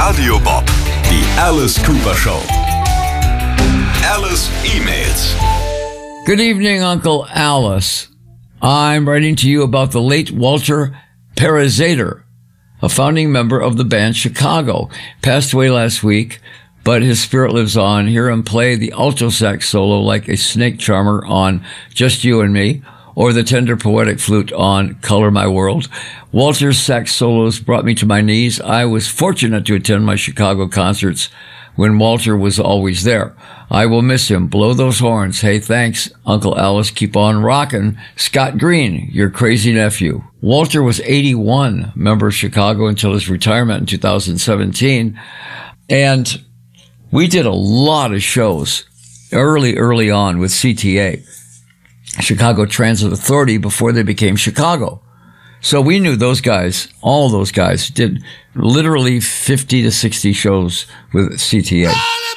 Radio Bob, die Alice Cooper Show. Alice emails. Good evening, Uncle Alice. I'm writing to you about the late Walter Perezader, a founding member of the band Chicago. Passed away last week, but his spirit lives on. Hear him play the alto sax solo like a snake charmer on Just You and Me, or the tender poetic flute on Color My World. Walter's sax solos brought me to my knees. I was fortunate to attend my Chicago concerts when Walter was always there. I will miss him. Blow those horns. Hey, thanks, Uncle Alice. Keep on rockin'. Scott Green, your crazy nephew. Walter was 81, member of Chicago until his retirement in 2017. And we did a lot of shows early on with CTA, Chicago Transit Authority, before they became Chicago. So we knew those guys, all those guys, did literally 50 to 60 shows with CTA.